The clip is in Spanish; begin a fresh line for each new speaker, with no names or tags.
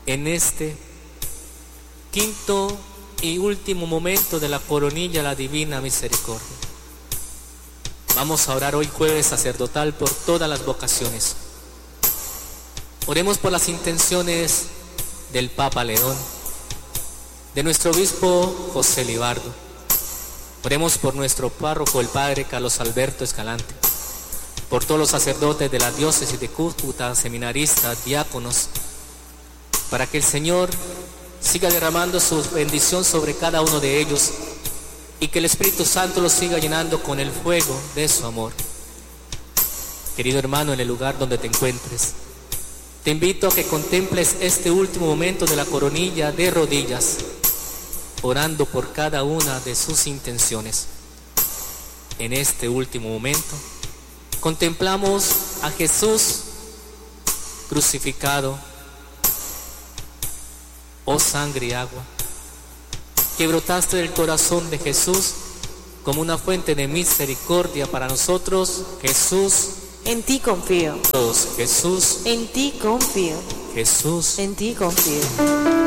en este quinto y último momento de la coronilla a la divina misericordia. Vamos a orar hoy jueves sacerdotal por todas las vocaciones. Oremos por las intenciones del Papa León, de nuestro obispo José Libardo. Oremos por nuestro párroco, el padre Carlos Alberto Escalante, por todos los sacerdotes de la diócesis de Cúcuta, seminaristas, diáconos, para que el Señor siga derramando su bendición sobre cada uno de ellos y que el Espíritu Santo los siga llenando con el fuego de su amor. Querido hermano, en el lugar donde te encuentres, te invito a que contemples este último momento de la coronilla de rodillas, orando por cada una de sus intenciones. En este último momento, contemplamos a Jesús crucificado, oh sangre y agua, que brotaste del corazón de Jesús como una fuente de misericordia para nosotros. Jesús,
en ti confío.
Jesús,
En ti confío.
Jesús,
En ti confío.